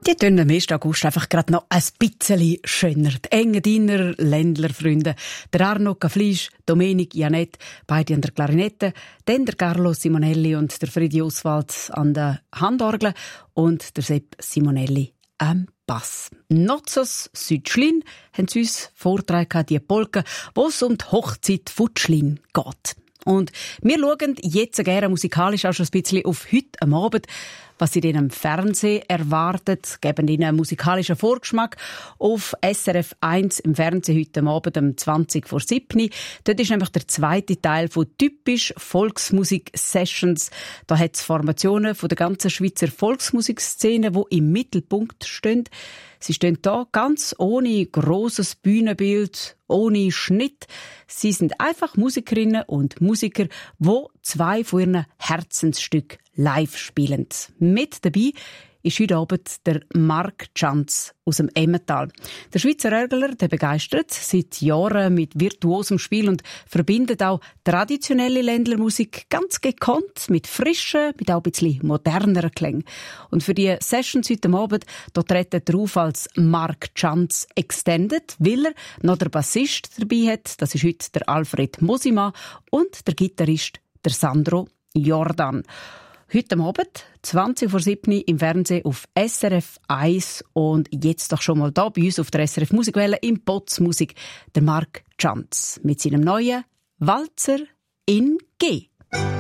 Die tun am 1. August einfach gerade noch ein bisschen schöner. Die engen deiner Ländlerfreunde, der Arno Caflisch, Domenic Janet, beide an der Klarinette, dann der Carlo Simonelli und der Fredi Oswald an der Handorgel und der Sepp Simonelli am Bass. Nozos Südschlin haben sie uns vorgetragen, die Polka, wo es um die Hochzeit von Schlin geht. Und wir schauen jetzt gerne musikalisch auch schon ein bisschen auf heute am Abend, was Sie denn am Fernsehen erwartet, geben Ihnen einen musikalischen Vorgeschmack auf SRF 1 im Fernsehen heute am Abend um 20:07. Dort ist nämlich der zweite Teil von typisch Volksmusik-Sessions. Da hat es Formationen von der ganzen Schweizer Volksmusikszene, die im Mittelpunkt stehen. Sie stehen da ganz ohne grosses Bühnenbild, ohne Schnitt. Sie sind einfach Musikerinnen und Musiker, die zwei von ihren Herzensstücken live spielen. Mit dabei ist heute Abend der Marc Tschanz aus dem Emmental. Der Schweizer Örgler, der begeistert seit Jahren mit virtuosem Spiel und verbindet auch traditionelle Ländlermusik ganz gekonnt mit frischen, mit auch ein bisschen moderneren Klängen. Und für die Sessions heute Abend, da treten er auf als Marc Tschanz Extended, weil er noch der Bassist dabei hat. Das ist heute der Alfred Mosima und der Gitarrist der Sandro Jordan. Heute Abend, 20:07 im Fernsehen auf SRF 1 und jetzt doch schon mal da bei uns auf der SRF Musikwelle im Potz Musik der Marc Tschanz mit seinem neuen Walzer in G.